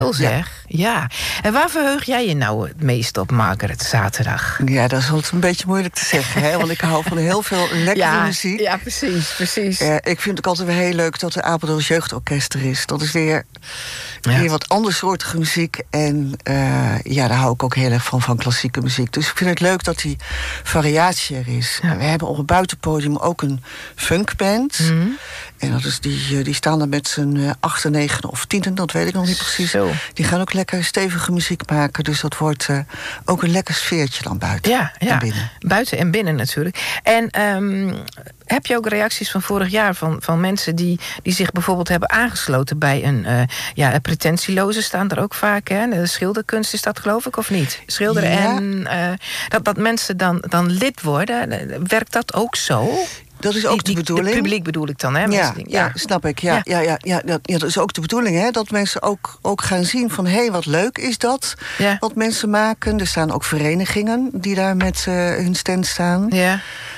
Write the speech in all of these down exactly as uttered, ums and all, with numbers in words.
Heel zeg, ja. ja. En waar verheug jij je nou het meest op, Margaret, zaterdag? Ja, dat is altijd een beetje moeilijk te zeggen, hè? Want ik hou van heel veel lekkere ja, muziek. Ja, precies, precies. Uh, ik vind het ook altijd weer heel leuk dat de Apeldoorn Jeugdorkest er is. Dat is weer, ja. weer wat andersoortige muziek. En uh, ja, daar hou ik ook heel erg van, van klassieke muziek. Dus ik vind het leuk dat die variatie er is. Ja. We hebben op het buitenpodium ook een funkband. Mm-hmm. En dat is die, die staan er met z'n uh, achten, negen of tienen, dat weet ik nog niet precies. Zo. Die gaan ook lekker stevige muziek maken. Dus dat wordt uh, ook een lekker sfeertje dan buiten ja, ja. en binnen. Buiten en binnen natuurlijk. En um, heb je ook reacties van vorig jaar van, van mensen die, die zich bijvoorbeeld hebben aangesloten bij een uh, ja, pretentieloze, staan er ook vaak, hè? De schilderkunst is dat, geloof ik, of niet? Schilderen ja. en uh, dat, dat mensen dan, dan lid worden. Werkt dat ook zo? Dat is ook die, de bedoeling. Het publiek bedoel ik dan, hè? Ja, ja. ja, snap ik. Ja, ja. Ja, ja, ja, dat, ja, dat is ook de bedoeling, hè? Dat mensen ook, ook gaan zien van, hé, hey, wat leuk is dat, ja. wat mensen maken. Er staan ook verenigingen die daar met uh, hun stand staan. Ja.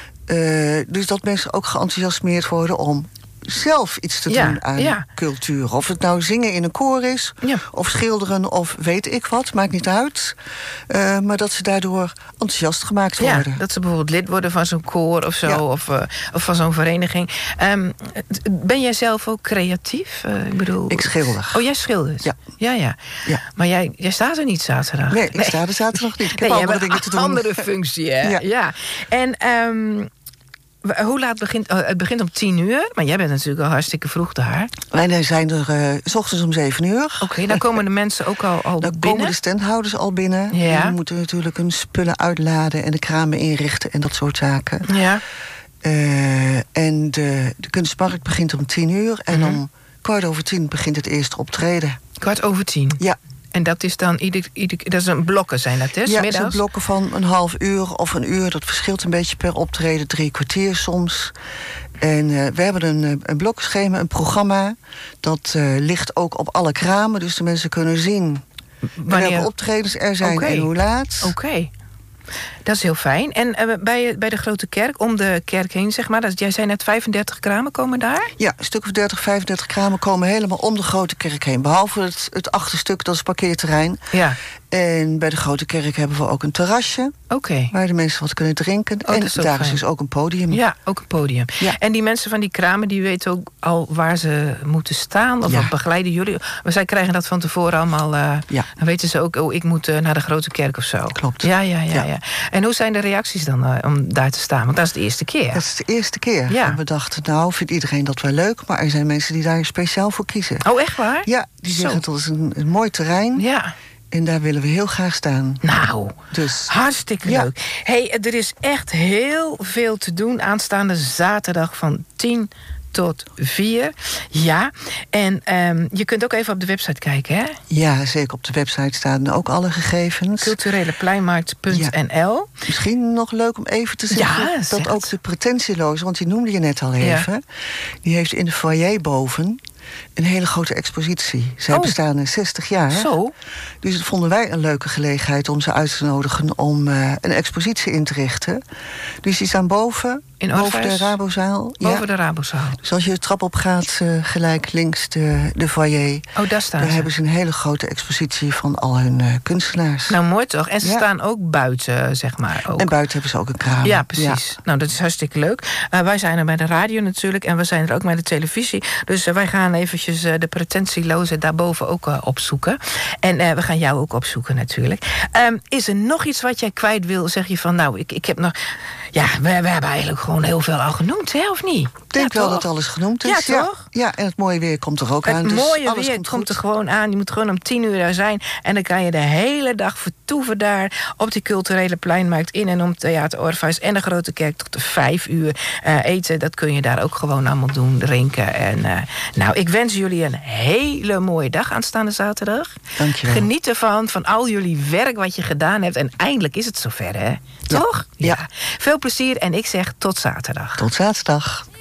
Uh, dus dat mensen ook geenthousiasmeerd worden om zelf iets te ja, doen aan ja. cultuur. Of het nou zingen in een koor is, ja. of schilderen, of weet ik wat, maakt niet uit. Uh, maar dat ze daardoor enthousiast gemaakt worden. Ja, dat ze bijvoorbeeld lid worden van zo'n koor of zo, ja. of, uh, of van zo'n vereniging. Um, ben jij zelf ook creatief? Uh, ik bedoel... Ik schilder. Oh, jij schildert? Ja. Ja, ja. ja. Maar jij, jij staat er niet zaterdag? Nee, ik nee. sta er zaterdag niet. Ik heb nee, andere dingen te doen. Een andere functie, hè? Ja. ja. En... Um, hoe laat begint... Oh, het begint om tien uur, maar jij bent natuurlijk al hartstikke vroeg daar. Wij zijn er uh, 's ochtends om zeven uur. Oké, okay, dan komen de mensen ook al, al dan binnen? Dan komen de standhouders al binnen. Ja. En we moeten natuurlijk hun spullen uitladen en de kramen inrichten en dat soort zaken. Ja. Uh, en de, de kunstmarkt begint om tien uur. En mm-hmm. om kwart over tien begint het eerste optreden. Kwart over tien? Ja. En dat is dan ieder, ieder dat is een blokken zijn dat, hè? Ja, middags? dat zijn blokken van een half uur of een uur. Dat verschilt een beetje per optreden, drie kwartier soms. En uh, we hebben een, een blokschema, een programma. Dat uh, ligt ook op alle kramen, dus de mensen kunnen zien wanneer welke optredens er zijn okay. en hoe laat. Oké. Okay. Dat is heel fijn. En uh, bij, bij de Grote Kerk, om de kerk heen, zeg maar... Dat, jij zei net vijfendertig kramen komen daar? Ja, een stuk of dertig, vijfendertig kramen komen helemaal om de Grote Kerk heen. Behalve het, het achterstuk, dat is parkeerterrein. Ja. En bij de Grote Kerk hebben we ook een terrasje. Oké. Okay. Waar de mensen wat kunnen drinken. Oh, en is daar fijn. is dus ook een podium. Ja, ook een podium. Ja. En die mensen van die kramen, die weten ook al waar ze moeten staan? Of ja. wat begeleiden jullie? Maar zij krijgen dat van tevoren allemaal... Uh, ja. Dan weten ze ook, oh, ik moet uh, naar de Grote Kerk of zo. Klopt. Ja, ja, ja. ja. ja. En hoe zijn de reacties dan uh, om daar te staan? Want dat is de eerste keer. Dat is de eerste keer. Ja. En we dachten, nou, vindt iedereen dat wel leuk... maar er zijn mensen die daar speciaal voor kiezen. Oh, echt waar? Ja, die zeggen dat is een, een mooi terrein. Ja. En daar willen we heel graag staan. Nou, dus, hartstikke ja. leuk. Hey, er is echt heel veel te doen aanstaande zaterdag van tien tot vier. Ja, en um, je kunt ook even op de website kijken, hè? Ja, zeker. Op de website staan ook alle gegevens. cultureelepleinmarkt punt n l. Ja. Misschien nog leuk om even te zeggen... Ja, dat ook de pretentieloze, want die noemde je net al even... Ja. die heeft in de foyer boven... een hele grote expositie. Zij oh. bestaan in zestig jaar. Zo. Dus dat vonden wij een leuke gelegenheid om ze uit te nodigen... om uh, een expositie in te richten. Dus die staan boven, in boven de Rabozaal. Boven ja. de Rabozaal. Dus als je de trap op gaat, uh, gelijk links de, de foyer... Oh, daar staan daar ze. hebben ze een hele grote expositie van al hun uh, kunstenaars. Nou, mooi toch? En ze ja. staan ook buiten, zeg maar. Ook. En buiten hebben ze ook een kraam. Ja, precies. Ja. Nou, dat is hartstikke leuk. Uh, wij zijn er bij de radio natuurlijk en we zijn er ook bij de televisie. Dus uh, wij gaan eventjes uh, de pretentieloze daarboven ook uh, opzoeken. En uh, we gaan jou ook opzoeken natuurlijk. Um, is er nog iets wat jij kwijt wil? Zeg je van, nou, ik, ik heb nog... Ja, we, we hebben eigenlijk gewoon heel veel al genoemd, hè, of niet? Ik denk ja, wel toch? dat alles genoemd is. Ja, toch? Ja, ja, en het mooie weer komt er ook het aan. Het dus mooie alles weer komt, komt er gewoon aan. Je moet gewoon om tien uur daar zijn. En dan kan je de hele dag vertoeven daar... op die culturele pleinmarkt in en om Theater Orpheus... en de Grote Kerk tot de vijf uur uh, eten. Dat kun je daar ook gewoon allemaal doen, drinken. En, uh, nou, ik wens jullie een hele mooie dag aanstaande zaterdag. Dank je wel. Geniet ervan, van al jullie werk wat je gedaan hebt. En eindelijk is het zover, hè? Toch? Ja. ja. Veel plezier en ik zeg tot zaterdag. Tot zaterdag.